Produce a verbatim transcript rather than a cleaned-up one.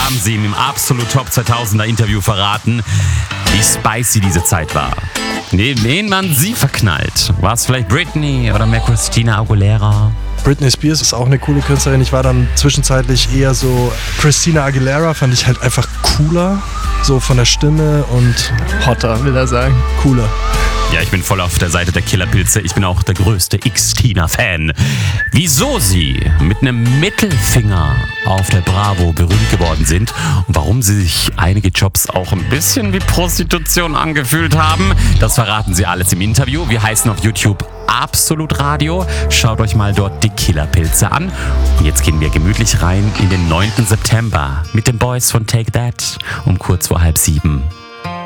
haben sie ihm im absolut Top zweitausender Interview verraten, wie spicy diese Zeit war. Neben wen man sie verknallt. War es vielleicht Britney oder mehr Christina Aguilera? Britney Spears ist auch eine coole Künstlerin. Ich war dann zwischenzeitlich eher so Christina Aguilera, fand ich halt einfach cooler. So von der Stimme und hotter, will er sagen. Cooler. Ja, ich bin voll auf der Seite der Killerpilze. Ich bin auch der größte X-Tina-Fan. Wieso sie mit einem Mittelfinger auf der Bravo berühmt geworden sind und warum sie sich einige Jobs auch ein bisschen wie Prostitution angefühlt haben, das verraten sie alles im Interview. Wir heißen auf YouTube Absolut Radio. Schaut euch mal dort die Killerpilze an. Und jetzt gehen wir gemütlich rein in den neunten September mit den Boys von Take That um kurz vor halb sieben.